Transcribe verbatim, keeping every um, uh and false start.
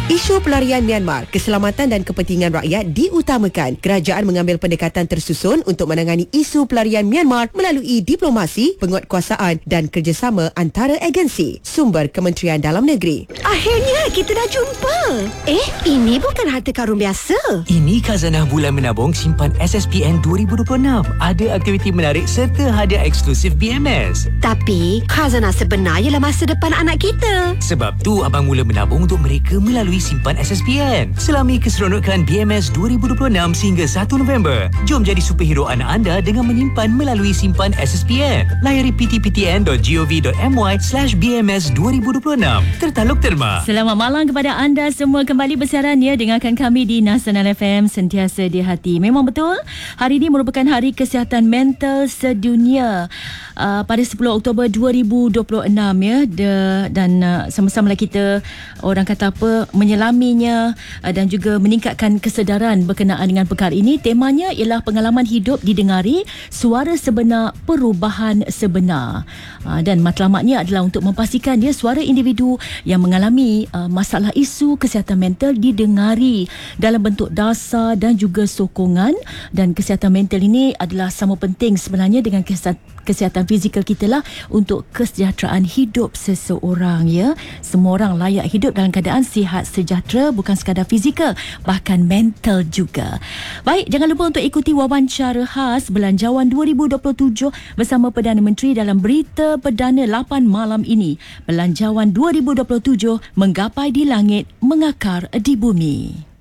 Isu pelarian Myanmar, keselamatan dan kepentingan rakyat diutamakan. Kerajaan mengambil pendekatan tersusun untuk menangani isu pelarian Myanmar melalui diplomasi, penguatkuasaan dan kerjasama antara agensi. Sumber Kementerian Dalam Negeri. Akhirnya kita dah jumpa. Eh, ini bukan harta karun biasa. Ini khazanah bulan menabung simpan S S P N dua ribu dua puluh enam. Ada aktiviti menarik serta hadiah eksklusif B M S. Tapi khazanah sebenar ialah masa depan anak kita. Sebab tu abang mula menabung untuk mereka melalui simpan S S P N. Selami keseronokan B M S dua ribu dua puluh enam sehingga satu November. Jom jadi superhero anak anda dengan menyimpan melalui simpan S S P N. Layari p t p t n dot gov dot m y slash b m s dua ribu dua puluh enam. Tertaluk terma. Selamat malam kepada anda semua, kembali bersiaran ya dengarkan kami di Nasional F M, sentiasa di hati. Memang betul, hari ini merupakan Hari Kesihatan Mental Sedunia. Uh, pada sepuluh Oktober dua ribu dua puluh enam ya, de, dan uh, sama-sama kita orang kata apa menyelaminya uh, dan juga meningkatkan kesedaran berkenaan dengan perkara ini. Temanya ialah pengalaman hidup didengari, suara sebenar, perubahan sebenar. Uh, dan matlamatnya adalah untuk memastikan dia suara individu yang mengalami uh, masalah isu kesihatan mental didengari dalam bentuk dasar dan juga sokongan. Dan kesihatan mental ini adalah sama penting sebenarnya dengan kesihatan kesihatan fizikal kita lah untuk kesejahteraan hidup seseorang ya. Semua orang layak hidup dalam keadaan sihat sejahtera, bukan sekadar fizikal, bahkan mental juga. Baik, jangan lupa untuk ikuti wawancara khas Belanjawan dua ribu dua puluh tujuh bersama Perdana Menteri dalam Berita Perdana lapan malam ini. Belanjawan dua ribu dua puluh tujuh, menggapai di langit, mengakar di bumi.